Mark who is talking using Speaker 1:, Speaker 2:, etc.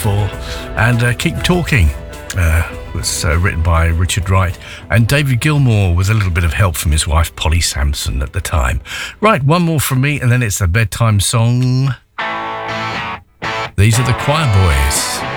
Speaker 1: before. And Keep Talking was written by Richard Wright and David Gilmour with a little bit of help from his wife Polly Sampson at the time. Right, one more from me and then it's a bedtime song. These are the Choir Boys.